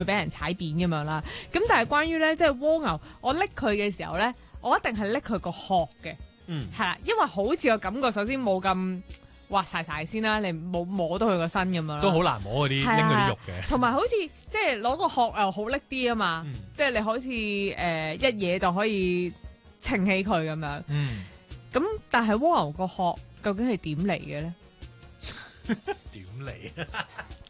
俾人踩扁咁樣啦。咁但係關於咧，即係蝸牛，我拎佢嘅時候咧，我一定係拎佢個殼嘅，係啦，因為好似個感覺首先冇咁滑晒先啦，你冇摸到佢個身咁樣啦， 都好難摸嗰啲拎嗰啲肉嘅， 同埋好似即係攞個殼又好拎啲啊嘛，即係你好似一嘢就可以稱起佢咁樣。咁但係蝸牛個殼究竟係點嚟嘅咧？ 點嚟啊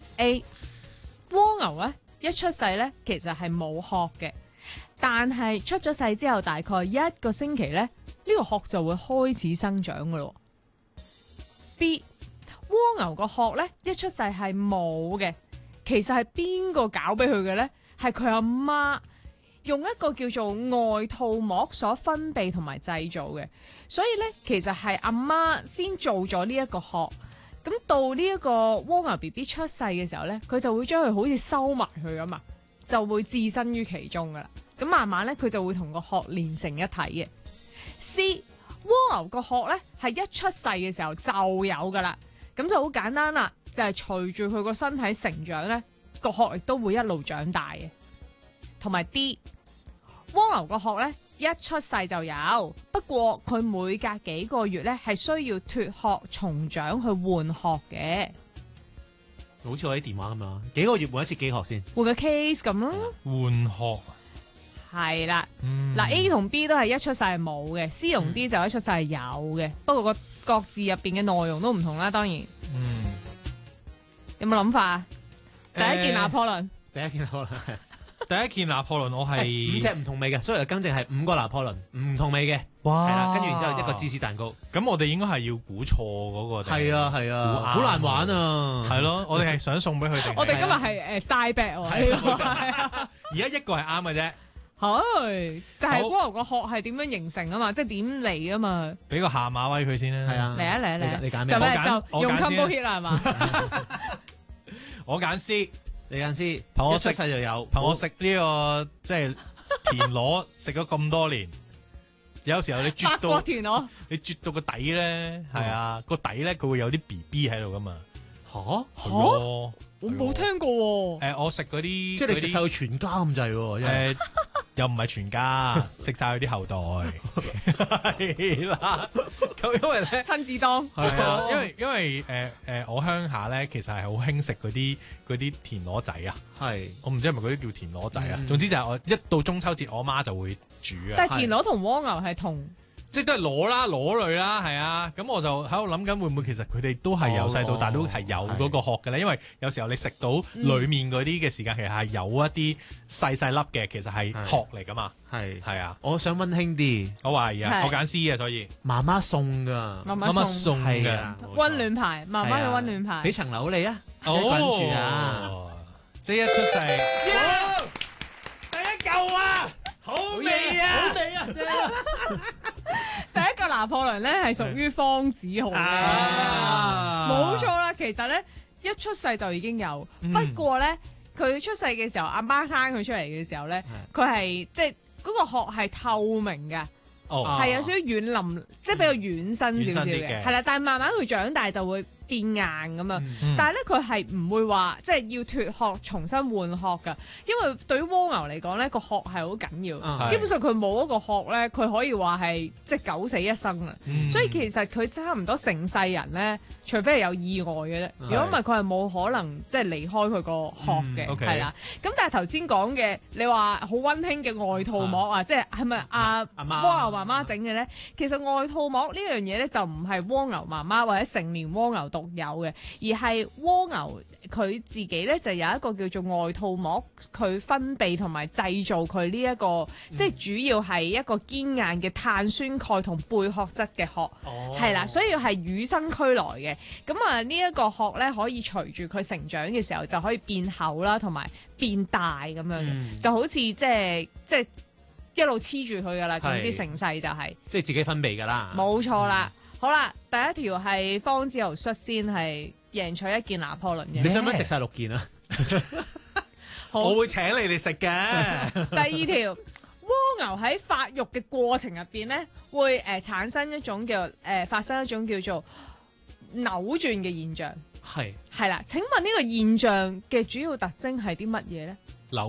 A 蝸牛咧一出世咧其實係冇殼嘅，但係出咗世之後大概一個星期咧，呢個殼就會開始生長噶咯。B 蝸牛個殼咧一出世係冇嘅，其實係邊個搞俾佢嘅咧？係佢阿媽用一個叫做外套膜所分泌同埋製造嘅，所以咧其實係阿媽先做咗呢一個殼。咁到呢一個蝸牛 BB 出世嘅時候咧，佢就會將佢好似收埋佢咁嘛，就會置身於其中噶啦。咁慢慢咧，佢就會同個殼連成一體嘅。C 蝸牛個殼咧係一出世嘅時候就有噶啦，咁就好簡單啦，就係隨住佢個身體成長咧，個殼亦都會一路長大嘅。同埋 D 蝸牛個殼咧一出世就有，不過佢每隔幾個月咧係需要脫殼重長去換殼嘅， 好似我啲電話咁樣，幾個月換一次機殼先， 換個 case 咁咯。 換殼係啦，嗱 A 同 B 都係一出世係冇嘅，C 同 D 就一出世係有嘅，不過個各自入邊嘅內容都唔同啦。當然，有冇諗法啊？第一件拿破崙， 第一件拿破崙， 第一件拿破崙我係 5隻唔同味嘅，所以更正係5個拿破崙唔同味嘅， 哇， 係啦，跟住然之後一個芝士蛋糕， 咁我哋應該係要估錯嗰個， 係啊係啊，好難玩啊， 係咯，我哋係想送俾佢哋， 我哋今日係side bet 喎， 而家一個係啱嘅啫。 係，就係蝸牛個殼係點樣形成啊嘛，即係點嚟啊嘛。 俾個下馬威佢先啦。 係啊， 嚟啊嚟啊嚟啊！ 你揀咩？ 就用 combo hit 啦係嘛？ 我揀 C， 你揀 C， 憑我出世就有， 憑我食呢個即係田螺食咗咁多年，有時候你啜到田螺， 你啜到個底咧，係啊個底咧佢會有啲 BB 喺度噶嘛。 嚇？我冇聽過喎。 我食嗰啲， 即係你食晒佢全家咁滯喎。 又唔係全家，食晒佢啲後代。係啦，咁因為咧親自當係啊，因為我鄉下咧其實係好興食嗰啲田螺仔啊。 係， 我唔知係咪嗰啲叫田螺仔啊。總之就係我一到中秋節，我媽就會煮啊。 但係田螺同蝸牛係同。 即係都係螺類啦，係啊，咁我就喺度諗緊會唔會其實佢哋都係由細到大都係有嗰個殼嘅咧，因為有時候你食到裡面嗰啲嘅時間，其實係有一啲細粒嘅，其實係殼嚟噶嘛，係啊， 我想溫馨啲， 我話係啊，我揀 C 啊，所以媽媽送㗎， 媽媽送嘅溫暖牌，媽媽嘅溫暖牌， 俾層樓你啊，滾住啊， 即係一出世， 第一嚿啊！好味啊！好味啊！正啊！ 第一個拿破崙咧係屬於方子豪嘅，冇錯啦。其實咧一出世就已經有，不過咧佢出世嘅時候，阿媽生佢出嚟嘅時候咧，佢係即係嗰個殼係透明嘅，係有少少軟腍，即係比較軟身少少嘅，係啦。但係慢慢佢長大就會變硬咁啊！但係咧佢係唔會話即係要脫殼重新換殼㗎，因為對於蝸牛嚟講咧個殼係好緊要，基本上佢冇一個殼咧，佢可以話係即係九死一生啊！所以其實佢差唔多成世人咧，除非係有意外嘅啫，如果唔係佢係冇可能即係離開佢個殼嘅，係啦。咁但係頭先講嘅你話好溫馨嘅外套膜啊，即係係咪阿蝸牛媽媽整嘅咧？其實外套膜呢樣嘢咧就唔係蝸牛媽媽或者成年蝸牛獨有嘅，而係蝸牛佢自己咧就有一個叫做外套膜，佢分泌同埋製造佢呢一個，即係主要係一個堅硬嘅碳酸鈣同貝殼質嘅殼，係啦，所以係與生俱來嘅。咁啊呢一個殼咧可以隨住佢成長嘅時候就可以變厚啦，同埋變大咁樣嘅，就好似即係一路黐住佢噶啦，總之成世就係即係自己分泌噶啦， 冇錯啦。好啦，第一條係方子豪率先係贏取一件拿破崙嘅。 你想唔想食晒6件啊？我會請你哋食嘅。 第二條，蝸牛喺發育嘅過程入邊咧，會產生一種發生一種叫做扭轉嘅現象。係啦，請問呢個現象嘅主要特徵係啲乜嘢咧？